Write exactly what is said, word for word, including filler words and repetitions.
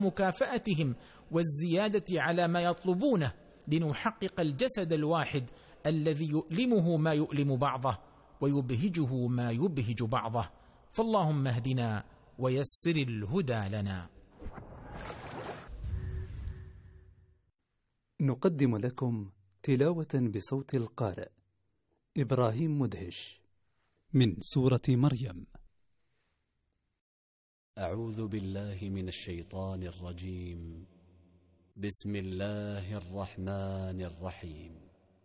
مكافأتهم والزيادة على ما يطلبونه لنحقق الجسد الواحد الذي يؤلمه ما يؤلم بعضه ويبهجه ما يبهج بعضه. فاللهم اهدنا ويسر الهدى لنا. نقدم لكم تلاوة بصوت القارئ إبراهيم مدهش من سورة مريم. أعوذ بالله من الشيطان الرجيم. بسم الله الرحمن الرحيم.